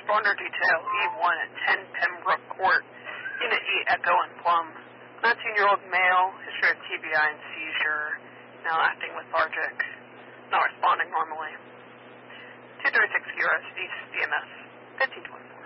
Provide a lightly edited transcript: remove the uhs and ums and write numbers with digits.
responder detail E1 at 10 Pembroke Court, Unit E, Echo and Plum. 19-year-old male, history of TBI and seizure, now acting lethargic, not responding normally. 236 East EMS, 1524.